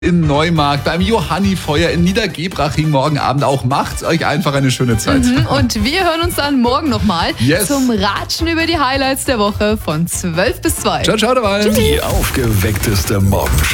in Neumarkt, beim Johannifeuer in Niedergebraching morgen Abend auch. Macht's euch einfach eine schöne Zeit. Und wir hören uns dann morgen nochmal Yes. zum Ratschen über die Highlights der Woche von 12 bis 2. Ciao, ciao dabei. Die aufgeweckteste Morgenshow.